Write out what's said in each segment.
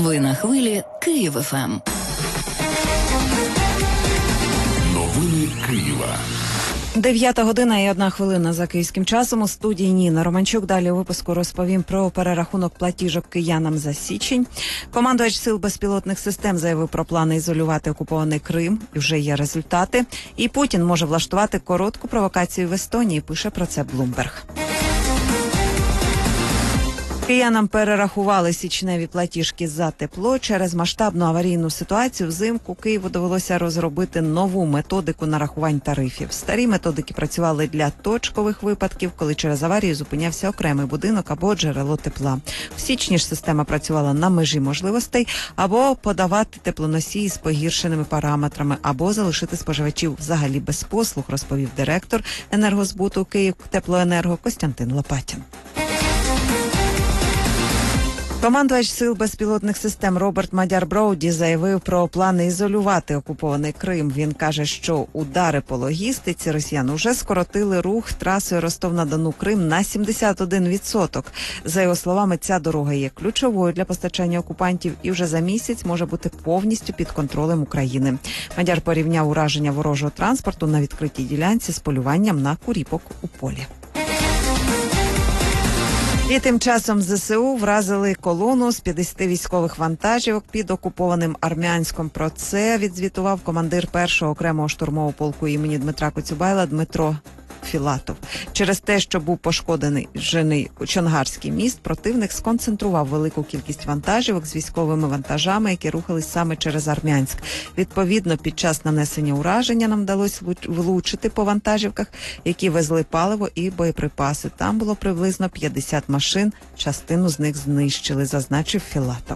Ви на хвилі Київ ФМ. Новини Києва. 9:01 за київським часом. У студії Ніна Романчук. Далі у випуску розповім про перерахунок платіжок киянам за січень. Командувач сил безпілотних систем заявив про плани ізолювати окупований Крим. І вже є результати. І Путін може влаштувати коротку провокацію в Естонії, пише про це Блумберг. Киянам перерахували січневі платіжки за тепло. Через масштабну аварійну ситуацію взимку Києву довелося розробити нову методику нарахувань тарифів. Старі методики працювали для точкових випадків, коли через аварію зупинявся окремий будинок або джерело тепла. В січні ж система працювала на межі можливостей: або подавати теплоносії з погіршеними параметрами, або залишити споживачів взагалі без послуг, розповів директор енергозбуту «Київтеплоенерго» Костянтин Лопатін. Командувач сил безпілотних систем Роберт Мадяр-Броуді заявив про плани ізолювати окупований Крим. Він каже, що удари по логістиці росіян уже скоротили рух трасою Ростов-на-Дону Крим на 71%. За його словами, ця дорога є ключовою для постачання окупантів і вже за місяць може бути повністю під контролем України. Мадяр порівняв ураження ворожого транспорту на відкритій ділянці з полюванням на куріпок у полі. І тим часом ЗСУ вразили колону з 50 військових вантажівок під окупованим Армянськом. Про це відзвітував командир 1-го окремого штурмового полку імені Дмитра Коцюбайла Дмитро Філатов. Через те, що був пошкоджений Чонгарський міст, противник сконцентрував велику кількість вантажівок з військовими вантажами, які рухались саме через Армянськ. Відповідно, під час нанесення ураження нам вдалося влучити по вантажівках, які везли паливо і боєприпаси. Там було приблизно 50 машин, частину з них знищили, зазначив Філатов.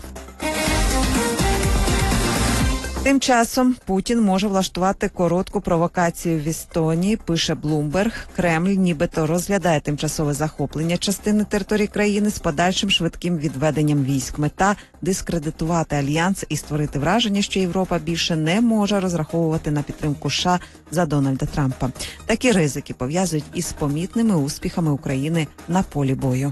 Тим часом Путін може влаштувати коротку провокацію в Естонії, пише Блумберг. Кремль нібито розглядає тимчасове захоплення частини території країни з подальшим швидким відведенням військ. Мета – дискредитувати альянс і створити враження, що Європа більше не може розраховувати на підтримку США за Дональда Трампа. Такі ризики пов'язують із помітними успіхами України на полі бою.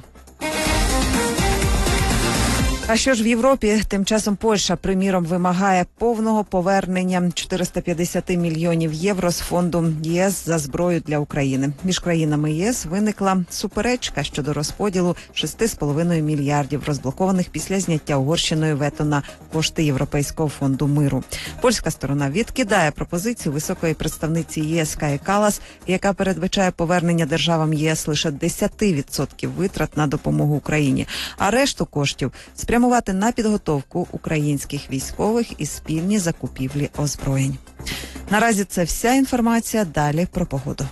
А що ж в Європі? Тим часом Польща, приміром, вимагає повного повернення 450 мільйонів євро з фонду ЄС за зброю для України. Між країнами ЄС виникла суперечка щодо розподілу 6,5 мільярдів, розблокованих після зняття Угорщиною вето на кошти Європейського фонду миру. Польська сторона відкидає пропозицію високої представниці ЄС Каї Каллас, яка передбачає повернення державам єС лише 10% витрат на допомогу Україні, а решту коштів спрямувати на підготовку українських військових і спільні закупівлі озброєнь. Наразі це вся інформація. Далі про погоду.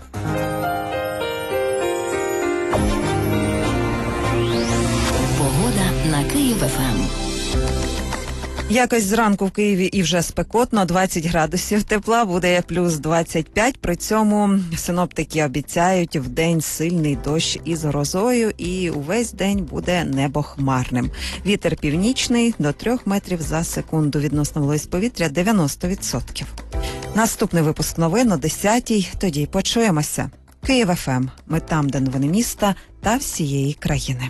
Погода на Київ ФМ. Якось зранку в Києві і вже спекотно, 20 градусів тепла, буде плюс 25. При цьому синоптики обіцяють вдень сильний дощ із грозою і увесь день буде небо хмарним. Вітер північний до 3 метрів за секунду, відносно вологість повітря 90%. Наступний випуск новин о 10-й, тоді почуємося. Київ ФМ. Ми там, де новини міста та всієї країни.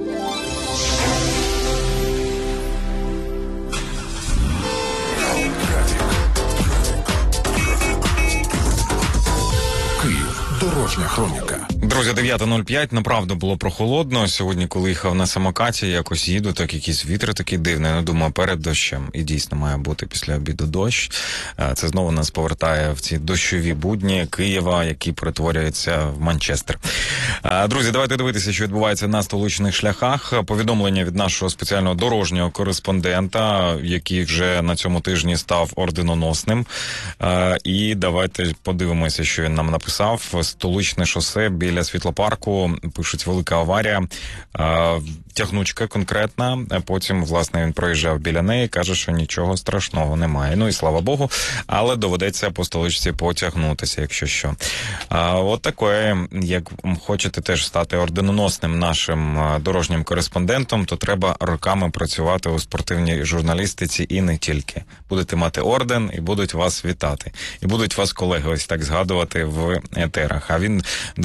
Дорожня хроніка. Друзі, 9:05, направду було прохолодно. Сьогодні, коли їхав на самокаті, якось їду, так якийсь вітер такий дивний. Ну, думаю, перед дощем. І дійсно має бути після обіду дощ. Це знову нас повертає в ці дощові будні Києва, які перетворюються в Манчестер. Друзі, давайте дивитися, що відбувається на столичних шляхах. Повідомлення від нашого спеціального дорожнього кореспондента, який вже на цьому тижні став орденоносним. І давайте подивимося, що він нам написав. Столичне шосе біля Світлопарку, пишуть, велика аварія, тягнучка конкретна, потім, власне, він проїжджав біля неї, каже, що нічого страшного немає. Ну і слава Богу, але доведеться по столичці потягнутися, якщо що. От таке, як хочете теж стати орденоносним нашим дорожнім кореспондентом, то треба роками працювати у спортивній журналістиці і не тільки. Будете мати орден і будуть вас вітати. І будуть вас колеги ось так згадувати в етерах. А він до нас, друзі,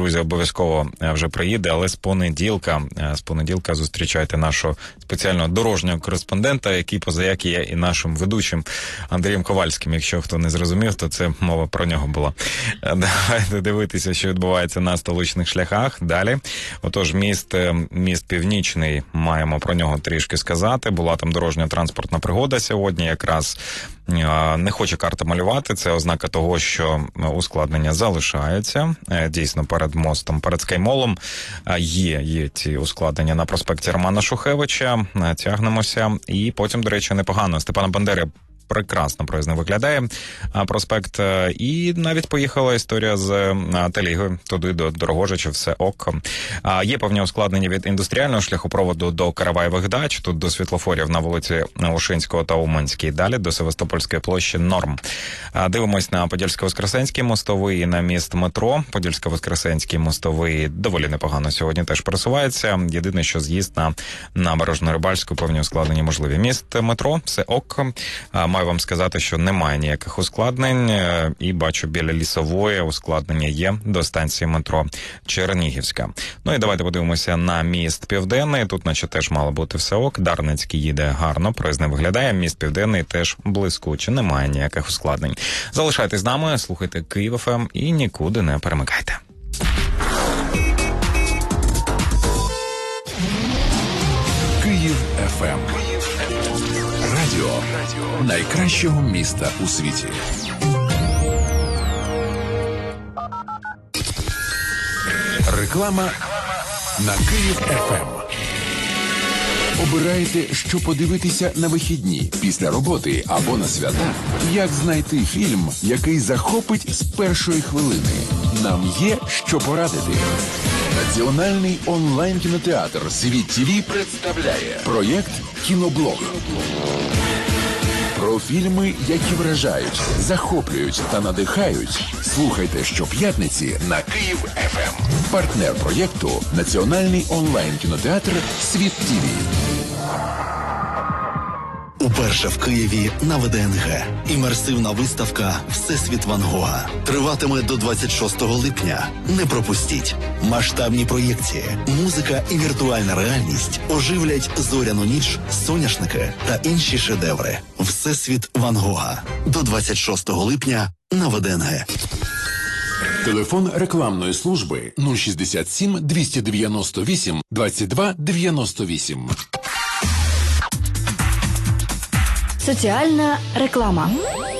друзі, обов'язково вже приїде, але з понеділка зустрічайте нашого спеціального дорожнього кореспондента, який позаяк є і нашим ведучим Андрієм Ковальським. Якщо хто не зрозумів, то це мова про нього була. Давайте дивитися, що відбувається на столичних шляхах. Далі. Отож, міст Північний, маємо про нього трішки сказати. Була там дорожньо-транспортна пригода сьогодні, якраз не хоче карта малювати. Це ознака того, що ускладнення залишаються. Дійсно, перед мостом, перед Скаймолом є ці ускладнення на проспекті Романа Шухевича. Тягнемося. І потім, до речі, непогано. Степана Бандери прекрасно проїзно виглядає проспект. І навіть поїхала історія з Телігою туди до Дорогожича, все ок. Є певні ускладнення від індустріального шляхопроводу до Караваєвих дач, тут до світлофорів на вулиці Ушинського та Уманській, далі до Севастопольської площі норм. Дивимось на Подільсько-Воскресенський мостовий і на міст метро. Подільсько-Воскресенський мостовий доволі непогано сьогодні теж пересувається. Єдине, що з'їзд на Набережно-Рибальську, певні ускладнення можливі. Міст метро, все ок. Маю вам сказати, що немає ніяких ускладнень, і бачу, біля Лісової ускладнення є до станції метро Чернігівська. Ну і давайте подивимося на міст Південний. Тут наче теж мало бути все ок. Дарницький їде гарно, проїзд не виглядає. Міст Південний теж блискуче, немає ніяких ускладнень. Залишайтесь з нами, слухайте Київ ФМ і нікуди не перемикайте. Київ ФМ. Радіо найкращого міста у світі. Реклама на Київ ФМ. Обираєте, що подивитися на вихідні, після роботи або на свята? Як знайти фільм, який захопить з першої хвилини? Нам є що порадити. Національний онлайн-кінотеатр «Світ ТВ» представляє проєкт «Кіноблог». Про фільми, які вражають, захоплюють та надихають. Слухайте щоп'ятниці на Київ ФМ. Партнер проєкту – Національний онлайн-кінотеатр «Світ ТВ». Уперше в Києві на ВДНГ. Імерсивна виставка «Всесвіт Ван Гога» триватиме до 26 липня. Не пропустіть. Масштабні проєкції, музика і віртуальна реальність оживлять зоряну ніч, соняшники та інші шедеври. «Всесвіт Ван Гога» до 26 липня на ВДНГ. Телефон рекламної служби 067 298 22 98. Соціальна реклама.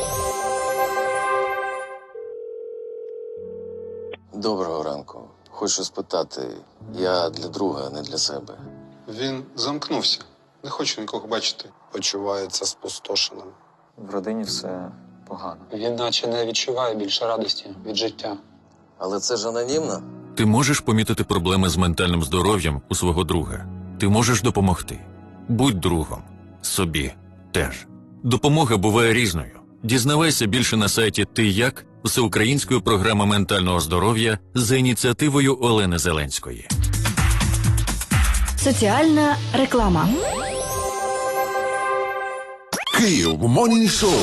Доброго ранку. Хочу спитати, я для друга, а не для себе. Він замкнувся. Не хочу нікого бачити. Почувається спустошеним. В родині все погано. Він наче не відчуває більше радості від життя. Але це ж анонімно. Ти можеш помітити проблеми з ментальним здоров'ям у свого друга. Ти можеш допомогти. Будь другом. Собі теж. Допомога буває різною. Дізнавайся більше на сайті «Ти як» всеукраїнської програми ментального здоров'я за ініціативою Олени Зеленської. Соціальна реклама. Київ Morning Show.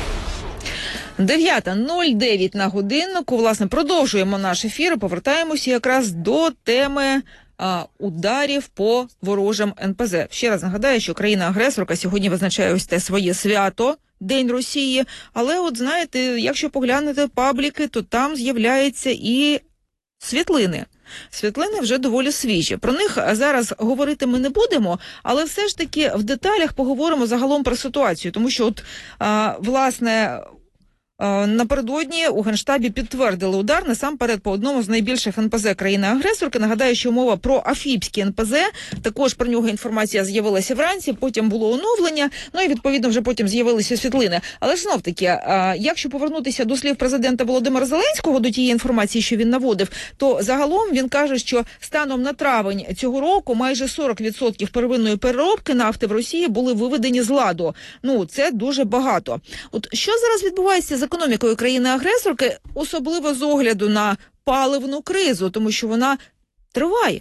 9:09 на годиннику. Власне, продовжуємо наш ефір і повертаємося якраз до теми ударів по ворожим НПЗ. Ще раз нагадаю, що країна-агресорка сьогодні визначає ось те своє свято, День Росії. Але от знаєте, якщо поглянути пабліки, то там з'являються і світлини. Світлини вже доволі свіжі. Про них зараз говорити ми не будемо, але все ж таки в деталях поговоримо загалом про ситуацію. Тому що, власне, напередодні у Генштабі підтвердили удар насамперед по одному з найбільших НПЗ країни-агресорки. Нагадаю, що мова про Афіпський НПЗ. Також про нього інформація з'явилася вранці, потім було оновлення, ну і відповідно вже потім з'явилися світлини. Але ж знов-таки, якщо повернутися до слів президента Володимира Зеленського, до тієї інформації, що він наводив, то загалом він каже, що станом на травень цього року майже 40% первинної переробки нафти в Росії були виведені з ладу. Ну, це дуже багато. От що зараз відбувається з економікою країни-агресорки, особливо з огляду на паливну кризу, тому що вона триває.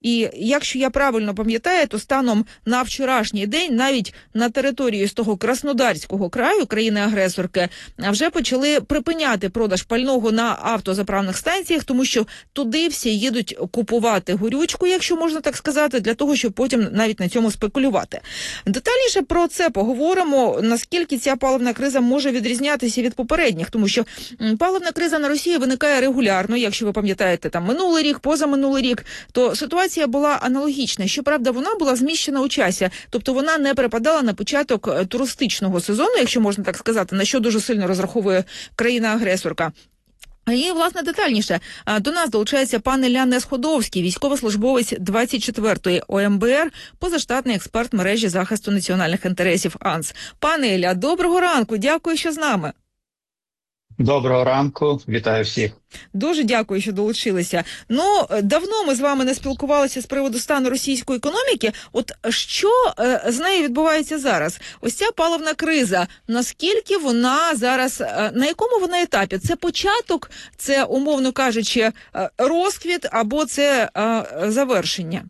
І якщо я правильно пам'ятаю, то станом на вчорашній день навіть на території з того Краснодарського краю, країни-агресорки, вже почали припиняти продаж пального на автозаправних станціях, тому що туди всі їдуть купувати горючку, якщо можна так сказати, для того, щоб потім навіть на цьому спекулювати. Детальніше про це поговоримо, наскільки ця паливна криза може відрізнятися від попередніх, тому що паливна криза на Росії виникає регулярно, якщо ви пам'ятаєте, там минулий рік, позаминулий рік, то ситуація була аналогічна. Щоправда, вона була зміщена у часі, тобто вона не припадала на початок туристичного сезону, якщо можна так сказати, на що дуже сильно розраховує країна-агресорка. І, власне, детальніше, до нас долучається пан Ілля Несходовський, військовослужбовець 24-ї ОМБР, позаштатний експерт мережі захисту національних інтересів АНС. Пане Ілля, доброго ранку, дякую, що з нами. Доброго ранку, вітаю всіх. Дуже дякую, що долучилися. Ну, давно ми з вами не спілкувалися з приводу стану російської економіки. От що з нею відбувається зараз? Ось ця паливна криза, наскільки вона зараз, на якому вона етапі? Це початок, це, умовно кажучи, розквіт або це завершення?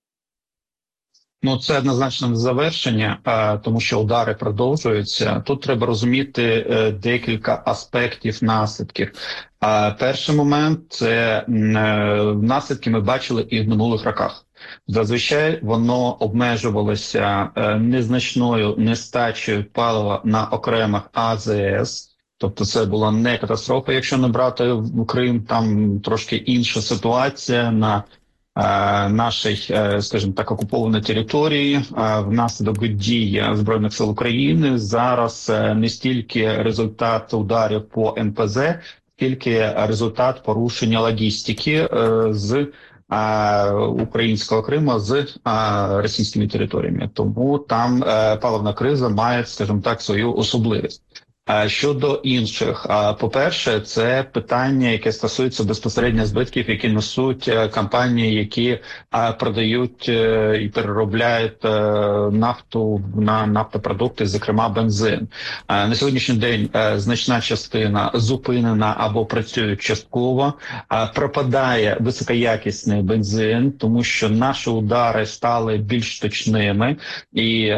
Ну, це однозначно завершення, тому що удари продовжуються. Тут треба розуміти декілька аспектів наслідків. Перший момент – це наслідки ми бачили і в минулих роках. Зазвичай воно обмежувалося незначною нестачею палива на окремих АЗС. Тобто це була не катастрофа, якщо не брати в Крим, там трошки інша ситуація на нашій, скажімо так, окупованій території внаслідок дій Збройних сил України. Зараз не стільки результат ударів по НПЗ, скільки результат порушення логістики з українського Криму з російськими територіями. Тому там паливна криза має, скажімо так, свою особливість. Щодо інших, по-перше, це питання, яке стосується безпосередньо збитків, які несуть компанії, які продають і переробляють нафту на нафтопродукти, зокрема бензин. На сьогоднішній день значна частина зупинена або працює частково, пропадає високоякісний бензин, тому що наші удари стали більш точними і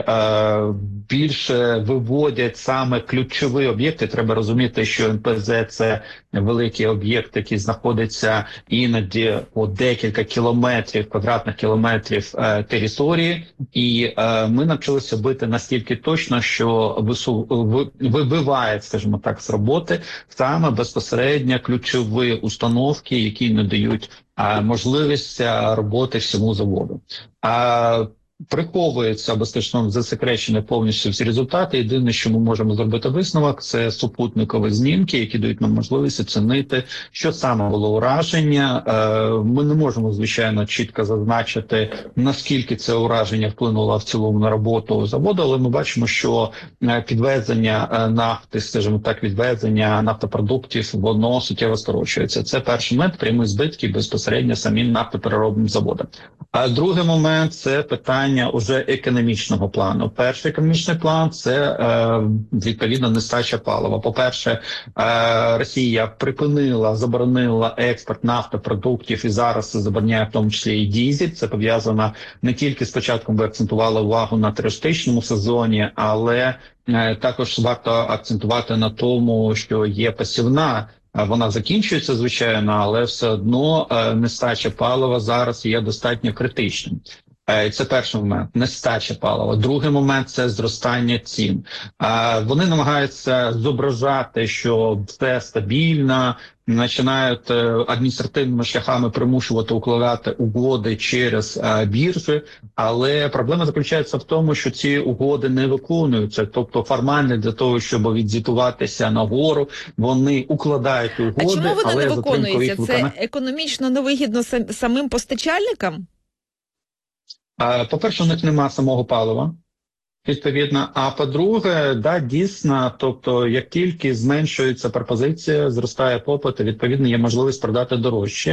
більше виводять саме ключові об'єкти. Треба розуміти, що НПЗ – це великий об'єкт, який знаходиться іноді по декілька кілометрів, квадратних кілометрів території, і ми навчилися бити настільки точно, що вибиває, скажімо так, з роботи саме безпосередньо ключові установки, які не дають можливість роботи всьому заводу. Приховується або, скажімо, засекречені повністю всі результати. Єдине, що ми можемо зробити висновок, це супутникові знімки, які дають нам можливість оцінити, що саме було ураження. Ми не можемо, звичайно, чітко зазначити, наскільки це ураження вплинуло в цілому на роботу заводу, але ми бачимо, що підвезення нафти, скажімо так, відвезення нафтопродуктів, воно суттєво скорочується. Це перший момент, прямі збитки безпосередньо самим нафтопереробним заводом. А другий момент – це питання уже економічного плану. Перший економічний план – це, відповідно, нестача палива. По-перше, Росія заборонила експорт нафтопродуктів і зараз це забороняє в тому числі і дизель. Це пов'язано не тільки з початком, ви акцентували увагу на туристичному сезоні, але також варто акцентувати на тому, що є посівна. Вона закінчується, звичайно, але все одно нестача палива зараз є достатньо критичним. Це перший момент – нестача палива. Другий момент – це зростання цін. Вони намагаються зображати, що все стабільно, починають адміністративними шляхами примушувати укладати угоди через біржі, але проблема заключається в тому, що ці угоди не виконуються. Тобто формально для того, щоб відзвітуватися нагору, вони укладають угоди, а чому вони але не виконуються? Це виконання... економічно невигідно самим постачальникам? По-перше, у них немає самого палива, відповідно. А по-друге, да, дійсно, тобто, як тільки зменшується пропозиція, зростає попит, відповідно, є можливість продати дорожче.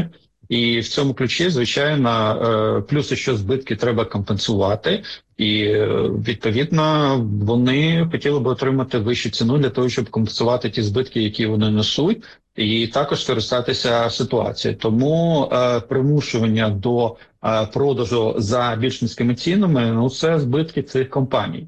І в цьому ключі, звичайно, плюси, що збитки треба компенсувати. І, відповідно, вони хотіли б отримати вищу ціну для того, щоб компенсувати ті збитки, які вони несуть, і також скористатися ситуацією. Тому примушування до продажу за більш низькими цінами, ну, це збитки цих компаній.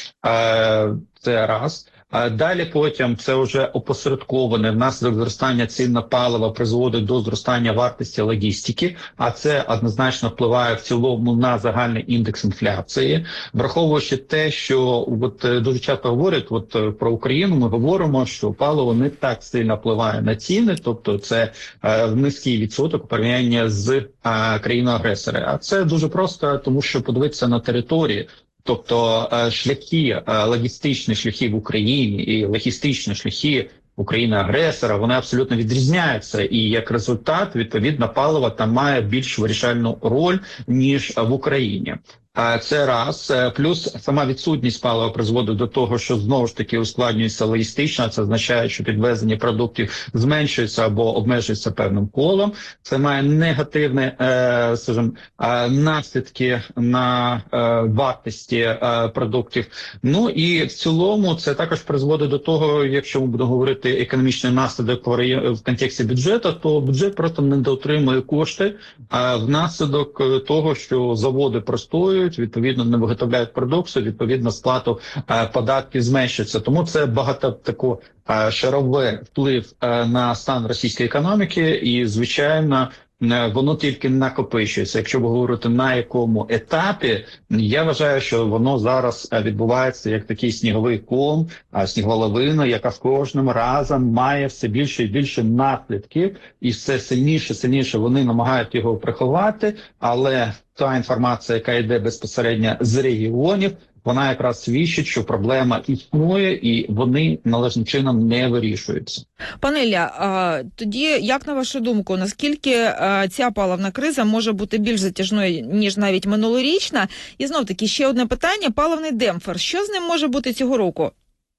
Це раз. Далі потім це вже опосередковане внаслідок зростання цін на паливо призводить до зростання вартості логістики, а це однозначно впливає в цілому на загальний індекс інфляції. Враховуючи те, що дуже часто говорять про Україну, ми говоримо, що паливо не так сильно впливає на ціни, тобто це низький відсоток у порівнянні з країною-агресором. А це дуже просто, тому що подивитися на території. Тобто шляхи, логістичні шляхи в Україні і логістичні шляхи України-агресора, вони абсолютно відрізняються. І як результат, відповідно, паливо там має більш вирішальну роль, ніж в Україні. Це раз. Плюс сама відсутність палива призводить до того, що знову ж таки ускладнюється логістично. Це означає, що підвезення продуктів зменшується або обмежується певним колом. Це має негативні, скажімо, наслідки на вартості продуктів. Ну і в цілому це також призводить до того, якщо ми будемо говорити економічний наслідок в контексті бюджету, то бюджет просто недоотримує кошти внаслідок того, що заводи простоюють, відповідно не виготовляють продукцію, відповідно сплату податків зменшується. Тому це багатошаровий вплив на стан російської економіки і, звичайно, воно тільки накопичується. Якщо ви говорите на якому етапі, я вважаю, що воно зараз відбувається як такий сніговий ком, сніголовина, яка з кожним разом має все більше і більше наслідків, і все сильніше вони намагають його приховати, але та інформація, яка йде безпосередньо з регіонів, вона якраз свідчить, що проблема існує і вони належним чином не вирішуються. Пане Ілля, тоді, як на вашу думку, наскільки ця паливна криза може бути більш затяжною, ніж навіть минулорічна? І знов-таки ще одне питання – паливний демпфер. Що з ним може бути цього року?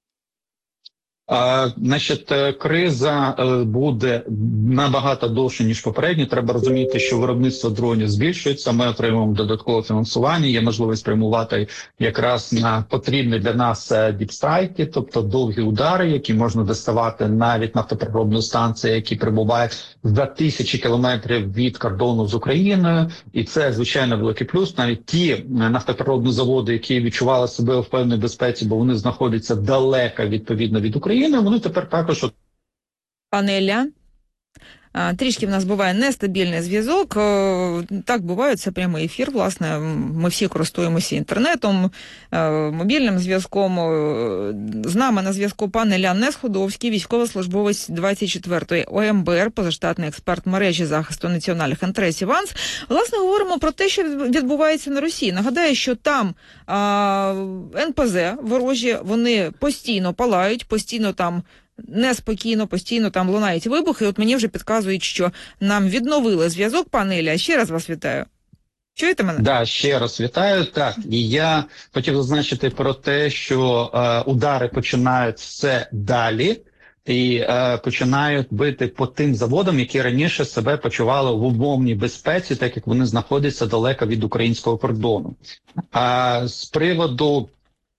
Значить, криза буде набагато довше, ніж попередні. Треба розуміти, що виробництво дронів збільшується, ми отримуємо додаткове фінансування, є можливість спрямувати якраз на потрібні для нас діпстрайки, тобто довгі удари, які можна доставати навіть нафтопереробні станції, які перебувають за тисячі кілометрів від кордону з Україною. І це, звичайно, великий плюс. Навіть ті нафтопереробні заводи, які відчували себе в певній безпеці, бо вони знаходяться далеко, відповідно, від України, вони тепер також... Пане Ілля, трішки в нас буває нестабільний зв'язок. Так буває, це прямий ефір, власне. Ми всі користуємося інтернетом, мобільним зв'язком. З нами на зв'язку пан Ілля Несходовський, військовослужбовець 24-ї ОМБР, позаштатний експерт мережі захисту національних інтересів АНС. Власне, говоримо про те, що відбувається на Росії. Нагадаю, що там НПЗ ворожі, вони постійно палають, постійно там неспокійно, постійно там лунають вибухи. От мені вже підказують, що нам відновили зв'язок. Пане Ілля, ще раз вас вітаю. Чуєте мене? Да, ще раз вітаю. Так, і я хотів зазначити про те, що удари починають все далі і починають бити по тим заводам, які раніше себе почували в умовній безпеці, так як вони знаходяться далеко від українського кордону. З приводу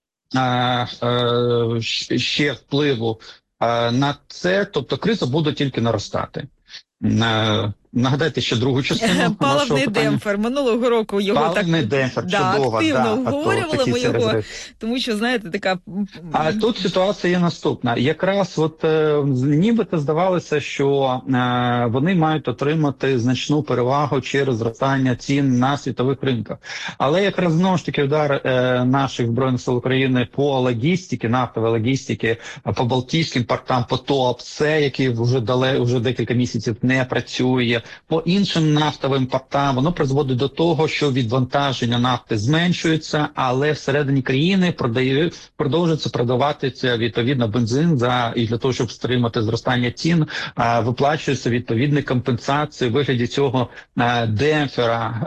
ще впливу на це, тобто криза буде тільки наростати. Нагадайте ще другу частину. Паливний демпфер. Минулого року його паливний демпфер, чудово, активно обговорювали ми його, тому що, знаєте, така... А тут ситуація є наступна. Якраз нібито здавалося, що вони мають отримати значну перевагу через зростання цін на світових ринках. Але якраз знову ж таки удар наших Збройних сил України по логістиці, нафтовій логістики, по Балтійським портам, по ТОПС, які вже декілька місяців не працює, по іншим нафтовим портам, воно призводить до того, що відвантаження нафти зменшується, але всередині країни продовжується продаватися відповідно бензин і для того, щоб стримати зростання цін, виплачується відповідні компенсації в вигляді цього демпфера